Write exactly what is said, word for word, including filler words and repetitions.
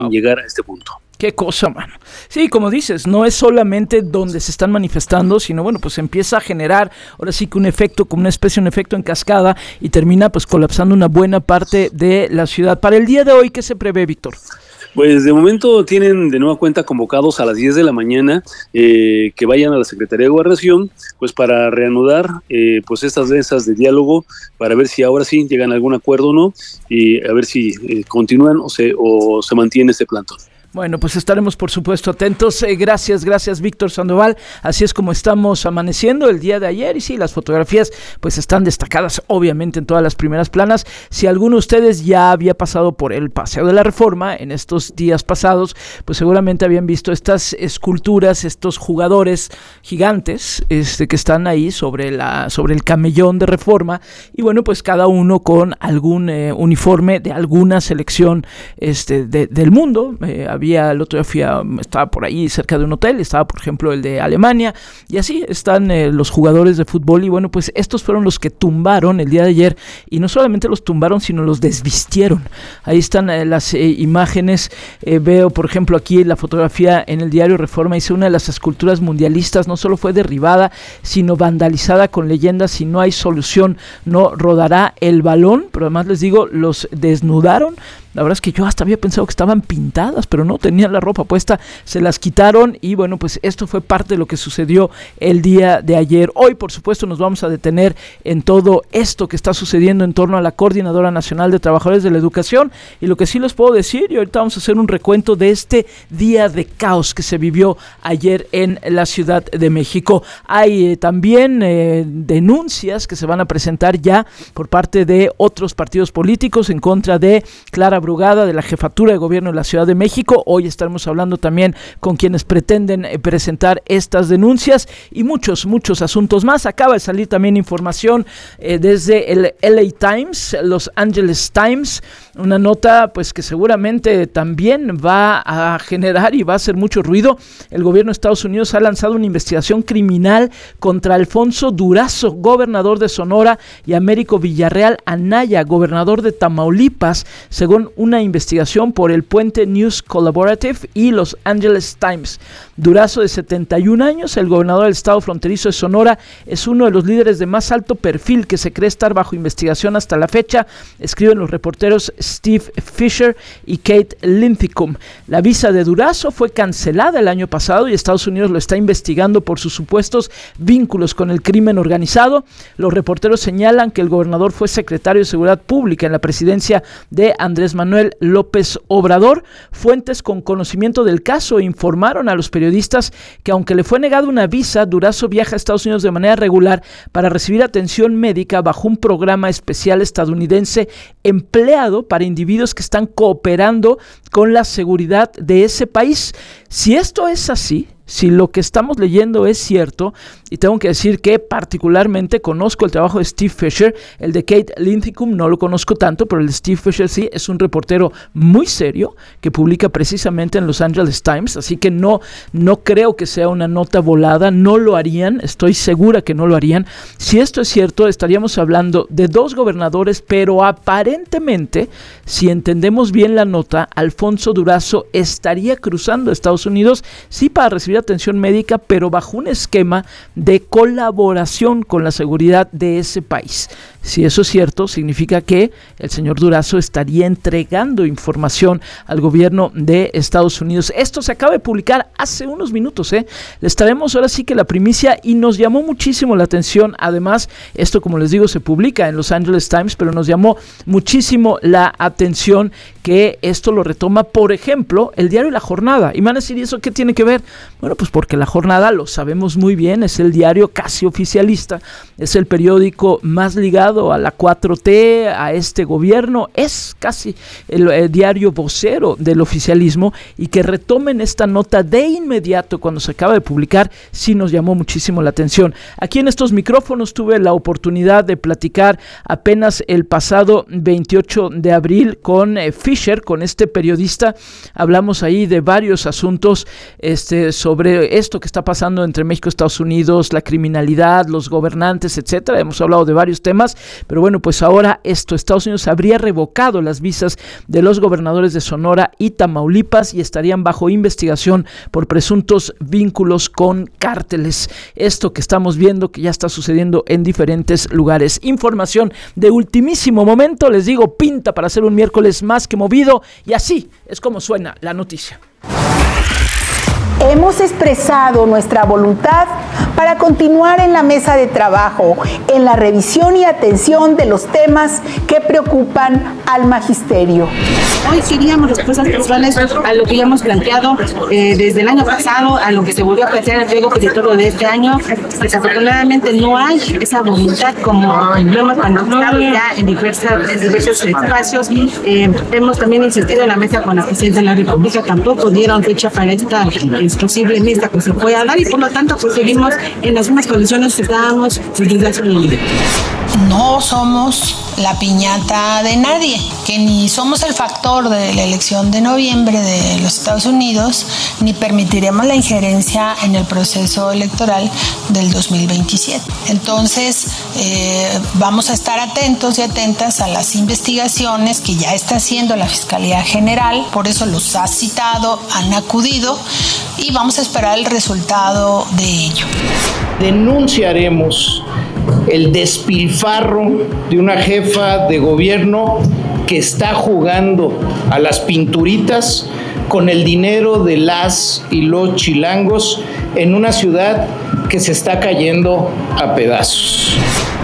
llegar a este punto. Qué cosa, mano. Sí, como dices, no es solamente donde se están manifestando, sino bueno, pues empieza a generar ahora sí que un efecto, como una especie, un efecto en cascada y termina pues colapsando una buena parte de la ciudad. Para el día de hoy, ¿qué se prevé, Víctor? Pues de momento tienen de nueva cuenta convocados a las diez de la mañana eh, que vayan a la Secretaría de Gobernación pues para reanudar eh, pues estas mesas de diálogo para ver si ahora sí llegan a algún acuerdo o no y a ver si eh, continúan o se, o se mantiene este plantón. Bueno, pues estaremos por supuesto atentos. Eh, gracias, gracias Víctor Sandoval. Así es como estamos amaneciendo el día de ayer y sí, las fotografías pues están destacadas obviamente en todas las primeras planas. Si alguno de ustedes ya había pasado por el Paseo de la Reforma en estos días pasados, pues seguramente habían visto estas esculturas, estos jugadores gigantes este, que están ahí sobre, la, sobre el camellón de Reforma y bueno, pues cada uno con algún eh, uniforme de alguna selección este, de, del mundo. Eh, Había, el otro día fui a, estaba por ahí cerca de un hotel, estaba por ejemplo el de Alemania y así están eh, los jugadores de fútbol y bueno, pues estos fueron los que tumbaron el día de ayer y no solamente los tumbaron sino los desvistieron. Ahí están eh, las eh, imágenes, eh, veo por ejemplo aquí la fotografía en el diario Reforma, dice una de las esculturas mundialistas no solo fue derribada sino vandalizada con leyendas si no hay solución no rodará el balón, pero además les digo, los desnudaron. La verdad es que yo hasta había pensado que estaban pintadas, pero no, tenían la ropa puesta, se las quitaron y bueno, pues esto fue parte de lo que sucedió el día de ayer. Hoy, por supuesto, nos vamos a detener en todo esto que está sucediendo en torno a la Coordinadora Nacional de Trabajadores de la Educación y lo que sí les puedo decir, y ahorita vamos a hacer un recuento de este día de caos que se vivió ayer en la Ciudad de México. Hay eh, también eh, denuncias que se van a presentar ya por parte de otros partidos políticos en contra de Clara Brugada de la Jefatura de Gobierno de la Ciudad de México. Hoy estaremos hablando también con quienes pretenden eh, presentar estas denuncias y muchos, muchos asuntos más. Acaba de salir también información eh, desde el L A Times, Los Angeles Times, una nota pues que seguramente también va a generar y va a hacer mucho ruido. El gobierno de Estados Unidos ha lanzado una investigación criminal contra Alfonso Durazo, gobernador de Sonora, y Américo Villarreal Anaya, gobernador de Tamaulipas, según una investigación por el Puente News Collaborative y Los Angeles Times. Durazo, de setenta y un años, el gobernador del estado fronterizo de Sonora, es uno de los líderes de más alto perfil que se cree estar bajo investigación hasta la fecha, escriben los reporteros Steve Fisher y Kate Linthicum. La visa de Durazo fue cancelada el año pasado y Estados Unidos lo está investigando por sus supuestos vínculos con el crimen organizado. Los reporteros señalan que el gobernador fue secretario de Seguridad Pública en la presidencia de Andrés Manuel López Obrador. Fuentes con conocimiento del caso informaron a los periodistas que aunque le fue negada una visa, Durazo viaja a Estados Unidos de manera regular para recibir atención médica bajo un programa especial estadounidense empleado para individuos que están cooperando con la seguridad de ese país. Si esto es así, si lo que estamos leyendo es cierto, y tengo que decir que particularmente conozco el trabajo de Steve Fisher, el de Kate Linthicum no lo conozco tanto, pero el de Steve Fisher sí, es un reportero muy serio que publica precisamente en Los Angeles Times, así que no, no creo que sea una nota volada, no lo harían, estoy segura que no lo harían. Si esto es cierto, estaríamos hablando de dos gobernadores, pero aparentemente, si entendemos bien la nota, Alfonso Durazo estaría cruzando Estados Unidos, sí para recibir atención médica, pero bajo un esquema de colaboración con la seguridad de ese país. Si eso es cierto, significa que el señor Durazo estaría entregando información al gobierno de Estados Unidos. Esto se acaba de publicar hace unos minutos, ¿eh? Les traemos ahora sí que la primicia y nos llamó muchísimo la atención. Además, esto, como les digo, se publica en Los Angeles Times, pero nos llamó muchísimo la atención que esto lo retoma, por ejemplo, el diario La Jornada. Y van a decir, ¿y eso qué tiene que ver? Bueno, pues porque La Jornada, lo sabemos muy bien, es el diario casi oficialista, es el periódico más ligado a la cuatro T, a este gobierno, es casi el, el diario vocero del oficialismo, y que retomen esta nota de inmediato cuando se acaba de publicar, sí nos llamó muchísimo la atención. Aquí en estos micrófonos tuve la oportunidad de platicar apenas el pasado veintiocho de abril con eh, Fisher, con este periodista. Hablamos ahí de varios asuntos este, sobre esto que está pasando entre México y Estados Unidos, la criminalidad, los gobernantes, etcétera. Hemos hablado de varios temas Pero bueno, pues ahora esto, Estados Unidos habría revocado las visas de los gobernadores de Sonora y Tamaulipas y estarían bajo investigación por presuntos vínculos con cárteles. Esto que estamos viendo que ya está sucediendo en diferentes lugares. Información de ultimísimo momento, les digo, pinta para hacer un miércoles más que movido, y así es como suena la noticia. Hemos expresado nuestra voluntad para continuar en la mesa de trabajo, en la revisión y atención de los temas que preocupan al magisterio. Hoy queríamos respuestas puntuales a lo que ya hemos planteado eh, desde el año pasado, a lo que se volvió a plantear en el pliego petitorio de este año. Desafortunadamente no hay esa voluntad como lo hemos manifestado ya en, diversas, en diversos espacios. Eh, hemos también insistido en la mesa con la Presidencia de la República, tampoco dieron fecha para esta eh, posible mesa que se pueda dar, y por lo tanto pues seguimos en las mismas condiciones que estábamos desde hace un año. No somos la piñata de nadie, que ni somos el factor de la elección de noviembre de los Estados Unidos, ni permitiremos la injerencia en el proceso electoral del dos mil veintisiete. Entonces, eh, vamos a estar atentos y atentas a las investigaciones que ya está haciendo la Fiscalía General, por eso los ha citado, han acudido, y vamos a esperar el resultado de ello. Denunciaremos el despilfarro de una jefa de gobierno que está jugando a las pinturitas con el dinero de las y los chilangos en una ciudad que se está cayendo a pedazos.